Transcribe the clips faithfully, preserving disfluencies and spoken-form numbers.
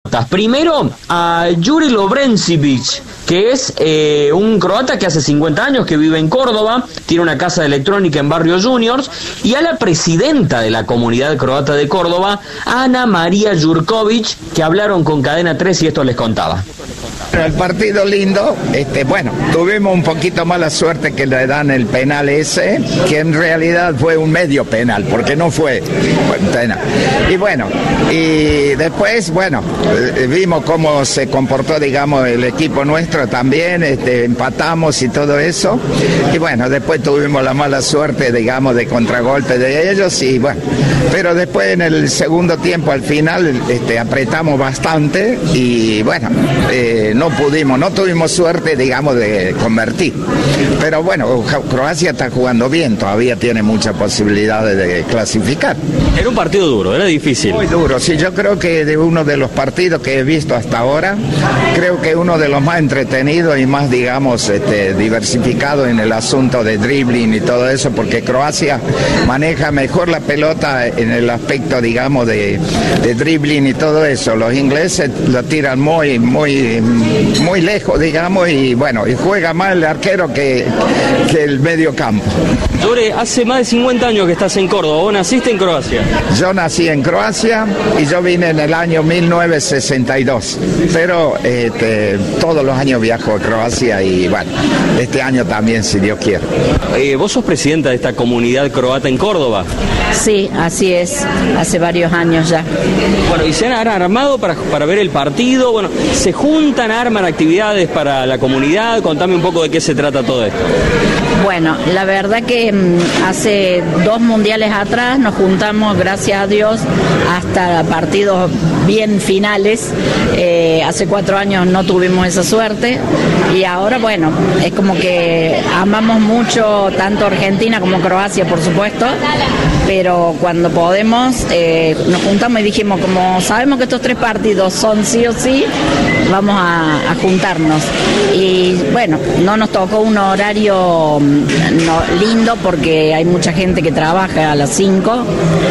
Primero, a Jure Lovrencic, que es eh, un croata que hace cincuenta años que vive en Córdoba, tiene una casa de electrónica en Barrio Juniors, y a la presidenta de la comunidad croata de Córdoba, Ana María Jurkovic, que hablaron con Cadena tres y esto les contaba. El partido lindo, este, bueno, tuvimos un poquito mala suerte que le dan el penal ese, que en realidad fue un medio penal, porque no fue penal. Y bueno, y después, bueno, vimos cómo se comportó, digamos, el equipo nuestro también, este, empatamos y todo eso. Y bueno, después tuvimos la mala suerte, digamos, de contragolpe de ellos, y bueno, pero después en el segundo tiempo, al final, este, apretamos bastante y bueno, eh, no pudimos, no tuvimos suerte, digamos, de convertir. Pero bueno, Croacia está jugando bien, todavía tiene muchas posibilidades de clasificar. Era un partido duro, era difícil. Muy duro, sí, yo creo que de uno de los partidos que he visto hasta ahora, creo que uno de los más entretenidos y más, digamos, este, diversificado en el asunto de dribbling y todo eso, porque Croacia maneja mejor la pelota en el aspecto, digamos, de, de dribbling y todo eso. Los ingleses lo tiran muy, muy, muy lejos, digamos, y bueno, y juega más el arquero que, que el medio campo. Jure, hace más de cincuenta años que estás en Córdoba, ¿vos naciste en Croacia? Yo nací en Croacia y yo vine en el año mil novecientos sesenta y dos, pero este, todos los años viajo a Croacia y bueno, este año también, si Dios quiere. Eh, ¿Vos sos presidenta de esta comunidad croata en Córdoba? Sí, así es, hace varios años ya. Bueno, ¿y se han armado para, para ver el partido? Bueno, ¿se juntan, arman actividades para la comunidad? Contame un poco de qué se trata todo esto. Bueno, la verdad que hace dos mundiales atrás nos juntamos, gracias a Dios, hasta partidos bien finales. Eh, hace cuatro años no tuvimos esa suerte y ahora, bueno, es como que amamos mucho tanto Argentina como Croacia, por supuesto, pero cuando podemos eh, nos juntamos y dijimos, como sabemos que estos tres partidos son sí o sí, vamos a, a juntarnos. Y bueno, no nos tocó un horario no, lindo porque hay mucha gente que trabaja a las cinco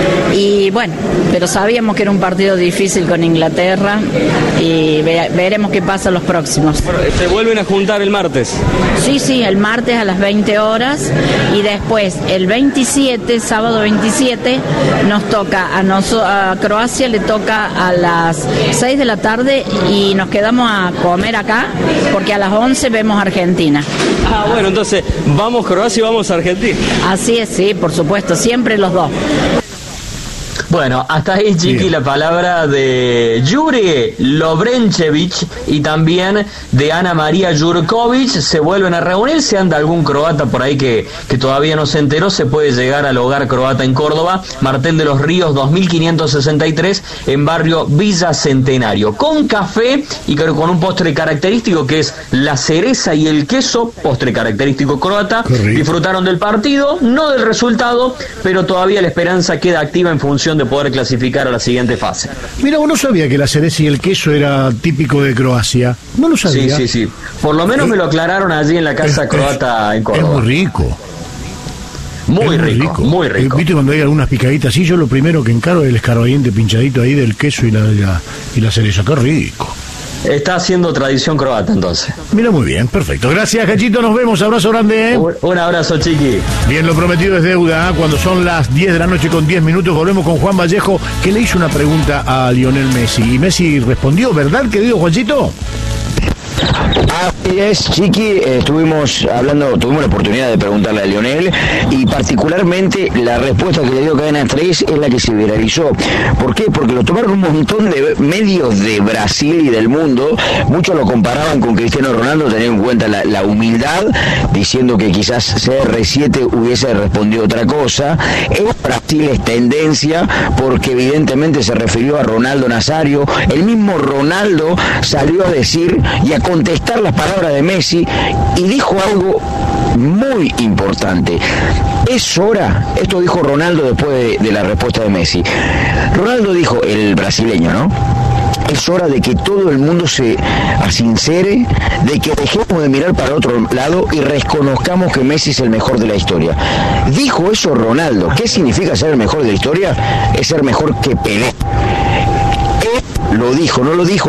y bueno, pero sabíamos que era un partido difícil con Inglaterra y ve, veremos qué pasa los próximos. Bueno, ¿se vuelven a juntar el martes? Sí, sí, el martes a las veinte horas y después el veintisiete, sábado veintisiete, nos toca a, noso, a Croacia le toca a las seis de la tarde y nos quedamos a comer acá porque a las once vemos Argentina. Ah, bueno, entonces vamos Croacia y vamos a Argentina. Así es, sí, por supuesto, siempre los dos. Bueno, hasta ahí, Chiqui, sí, la palabra de Jure Lovrencic y también de Ana María Jurkovic. Se vuelven a reunir, si anda algún croata por ahí que, que todavía no se enteró, se puede llegar al hogar croata en Córdoba, Martel de los Ríos dos mil quinientos sesenta y tres, en barrio Villa Centenario, con café y con un postre característico que es la cereza y el queso, postre característico croata. Disfrutaron del partido, no del resultado, pero todavía la esperanza queda activa en función de poder clasificar a la siguiente fase. Mira, vos no sabía que la cereza y el queso era típico de Croacia. No lo sabía. Sí, sí, sí. Por lo menos me lo aclararon allí en la casa es, croata en Córdoba. Es muy rico. Muy, es rico, muy rico, muy rico. Viste cuando hay algunas picaditas así, yo lo primero que encaro es el escarbadiente pinchadito ahí del queso y la, la, y la cereza. Qué rico. Está haciendo tradición croata entonces. Mira, muy bien, perfecto. Gracias, Cachito, nos vemos, abrazo grande, ¿eh? Un, un abrazo, Chiqui. Bien, lo prometido es deuda, ¿eh? Cuando son las diez de la noche con diez minutos volvemos con Juan Vallejo, que le hizo una pregunta a Lionel Messi, y Messi respondió, ¿verdad, querido Juancito? Así es, Chiqui, eh, estuvimos hablando, tuvimos la oportunidad de preguntarle a Lionel y particularmente la respuesta que le dio Cadena tres es la que se viralizó. ¿Por qué? Porque lo tomaron un montón de medios de Brasil y del mundo, muchos lo comparaban con Cristiano Ronaldo, teniendo en cuenta la, la humildad, diciendo que quizás C R siete hubiese respondido otra cosa. En Brasil es tendencia porque evidentemente se refirió a Ronaldo Nazario, el mismo Ronaldo salió a decir y a contestar las palabras de Messi y dijo algo muy importante. Es hora, esto dijo Ronaldo después de, de la respuesta de Messi. Ronaldo dijo, el brasileño, ¿no? Es hora de que todo el mundo se asincere, de que dejemos de mirar para otro lado y reconozcamos que Messi es el mejor de la historia. Dijo eso Ronaldo. ¿Qué significa ser el mejor de la historia? Es ser mejor que Pelé. Él lo dijo, no lo dijo